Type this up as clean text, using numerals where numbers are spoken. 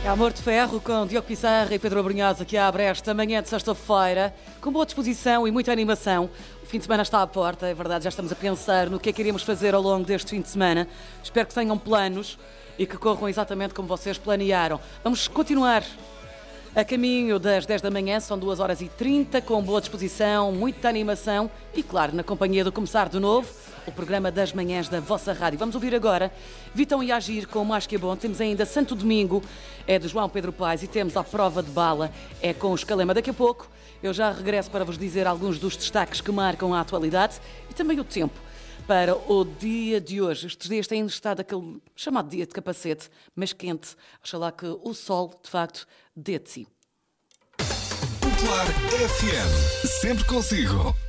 Amor de Ferro com Diogo Pissarra e Pedro Abrunhosa, que abre esta manhã de sexta-feira com boa disposição e muita animação. O fim de semana está à porta, é verdade, já estamos a pensar no que é que iremos fazer ao longo deste fim de semana. Espero que tenham planos e que corram exatamente como vocês planearam. Vamos continuar a caminho das 10 da manhã, são 2h30, com boa disposição, muita animação e, claro, na companhia do Começar de Novo, o programa das manhãs da vossa rádio. Vamos ouvir agora Vitão e Agir com o Mais Que É Bom. Temos ainda Santo Domingo, é de João Pedro Paes, e temos a Prova de Bala, é com os Calema. Daqui a pouco eu já regresso para vos dizer alguns dos destaques que marcam a atualidade e também o tempo para o dia de hoje. Estes dias têm estado aquele chamado dia de capacete, mas quente. Oxalá que o sol, de facto, dê de si. Popular FM, sempre consigo.